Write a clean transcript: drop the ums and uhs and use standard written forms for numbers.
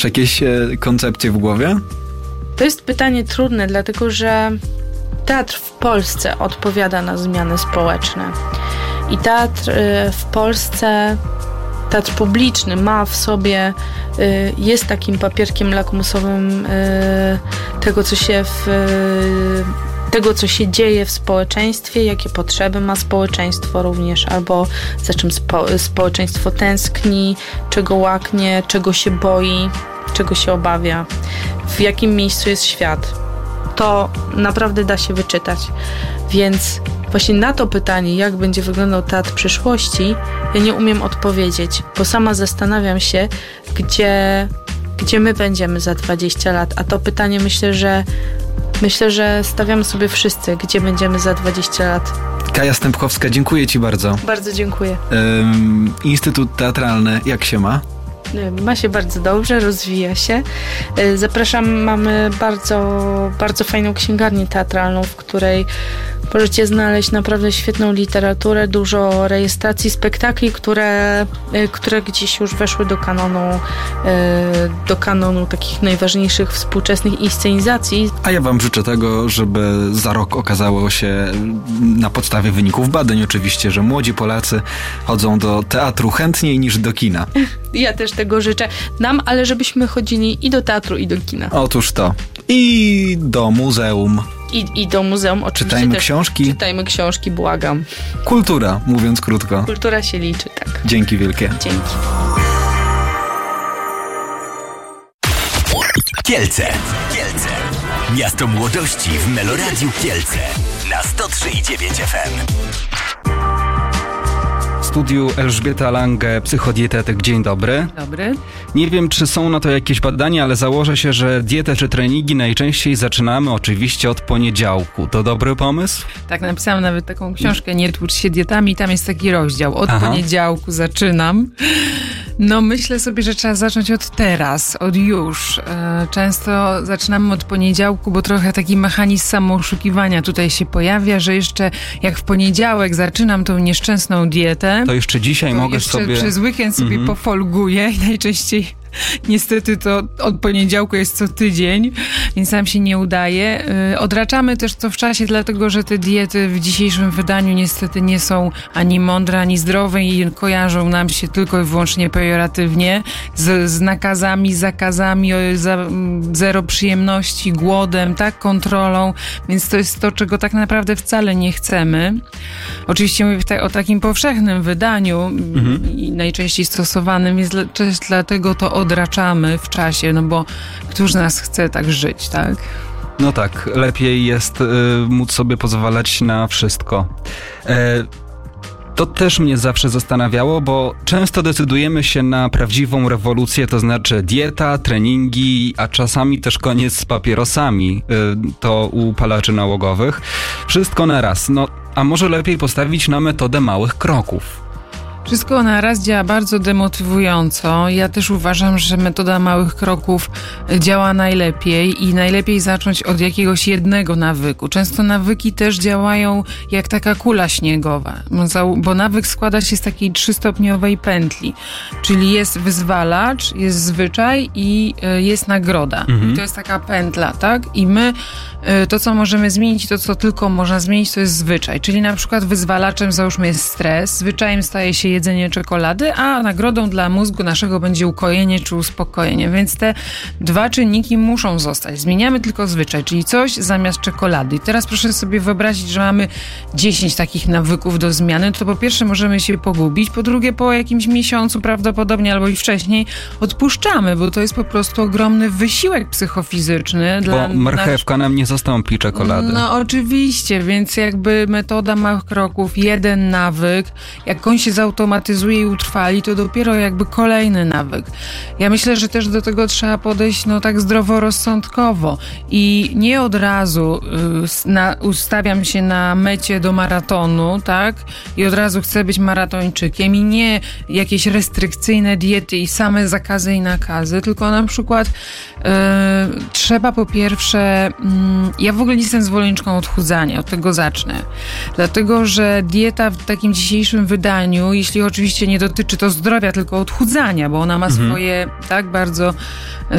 Jakieś koncepcje w głowie? To jest pytanie trudne, dlatego że teatr w Polsce odpowiada na zmiany społeczne. I teatr w Polsce, teatr publiczny ma w sobie, jest takim papierkiem lakmusowym tego, co się dzieje w społeczeństwie, jakie potrzeby ma społeczeństwo również, albo za czym społeczeństwo tęskni, czego łaknie, czego się boi, czego się obawia, w jakim miejscu jest świat. To naprawdę da się wyczytać. Więc właśnie na to pytanie, jak będzie wyglądał teatr przyszłości, ja nie umiem odpowiedzieć, bo sama zastanawiam się, gdzie my będziemy za 20 lat, a to pytanie myślę, że stawiamy sobie wszyscy, gdzie będziemy za 20 lat. Kaja Stępkowska, dziękuję Ci bardzo. Bardzo dziękuję. Instytut Teatralny, jak się ma? Ma się bardzo dobrze, rozwija się. Zapraszam, mamy bardzo, bardzo fajną księgarnię teatralną, w której możecie znaleźć naprawdę świetną literaturę, dużo rejestracji spektakli, które gdzieś już weszły do kanonu takich najważniejszych współczesnych inscenizacji. A ja Wam życzę tego, żeby za rok okazało się, na podstawie wyników badań oczywiście, że młodzi Polacy chodzą do teatru chętniej niż do kina. Ja też tego życzę nam, ale żebyśmy chodzili i do teatru, i do kina. Otóż to. I do muzeum. I do muzeum oczywiście. Czytajmy książki. Czytajmy książki, błagam. Kultura, mówiąc krótko. Kultura się liczy, tak. Dzięki wielkie. Dzięki. Kielce. Miasto młodości w Meloradiu Kielce. Na 103,9 FM. W studiu Elżbieta Lange, psychodietetyk. Dzień dobry. Dobry. Nie wiem, czy są na to jakieś badania, ale założę się, że dietę czy treningi najczęściej zaczynamy oczywiście od poniedziałku. To dobry pomysł? Tak, napisałam nawet taką książkę Nie tłucz się dietami. Tam jest taki rozdział. Od poniedziałku zaczynam. No myślę sobie, że trzeba zacząć od teraz, od już. Często zaczynamy od poniedziałku, bo trochę taki mechanizm samooszukiwania tutaj się pojawia, że jeszcze jak w poniedziałek zaczynam tą nieszczęsną dietę, to jeszcze dzisiaj mogę sobie... przez weekend sobie pofolguję i najczęściej niestety to od poniedziałku jest co tydzień, więc nam się nie udaje. Odraczamy też co w czasie, dlatego że te diety w dzisiejszym wydaniu niestety nie są ani mądre, ani zdrowe i kojarzą nam się tylko i wyłącznie pejoratywnie z nakazami, zakazami, zero przyjemności, głodem, tak, kontrolą, więc to jest to, czego tak naprawdę wcale nie chcemy. Oczywiście mówię o takim powszechnym wydaniu i najczęściej stosowanym, jest dlatego to odraczamy w czasie, no bo któż z nas chce tak żyć, tak? No tak, lepiej jest móc sobie pozwalać na wszystko. To też mnie zawsze zastanawiało, bo często decydujemy się na prawdziwą rewolucję, to znaczy dieta, treningi, a czasami też koniec z papierosami, to u palaczy nałogowych. Wszystko na raz. No, a może lepiej postawić na metodę małych kroków? Wszystko na raz działa bardzo demotywująco. Ja też uważam, że metoda małych kroków działa najlepiej i najlepiej zacząć od jakiegoś jednego nawyku. Często nawyki też działają jak taka kula śniegowa, bo nawyk składa się z takiej 3-stopniowej pętli, czyli jest wyzwalacz, jest zwyczaj i jest nagroda. I to jest taka pętla, tak? I my to, co możemy zmienić, to, co tylko można zmienić, to jest zwyczaj. Czyli na przykład wyzwalaczem, załóżmy, jest stres, zwyczajem staje się jedzenie czekolady, a nagrodą dla mózgu naszego będzie ukojenie czy uspokojenie. Więc te dwa czynniki muszą zostać. Zmieniamy tylko zwyczaj, czyli coś zamiast czekolady. I teraz proszę sobie wyobrazić, że mamy 10 takich nawyków do zmiany. To po pierwsze możemy się pogubić, po drugie po jakimś miesiącu prawdopodobnie albo i wcześniej odpuszczamy, bo to jest po prostu ogromny wysiłek psychofizyczny. Bo marchewka nam nie zastąpi czekolady. No oczywiście, więc jakby metoda małych kroków, jeden nawyk, jak on się zautomatyzuje i utrwali, to dopiero jakby kolejny nawyk. Ja myślę, że też do tego trzeba podejść tak zdroworozsądkowo i nie od razu ustawiam się na mecie do maratonu, tak? I od razu chcę być maratończykiem i nie jakieś restrykcyjne diety i same zakazy i nakazy, tylko na przykład trzeba po pierwsze ja w ogóle nie jestem zwolenniczką odchudzania, od tego zacznę. Dlatego, że dieta w takim dzisiejszym wydaniu, jeśli jeśli oczywiście nie dotyczy to zdrowia, tylko odchudzania, bo ona ma swoje tak bardzo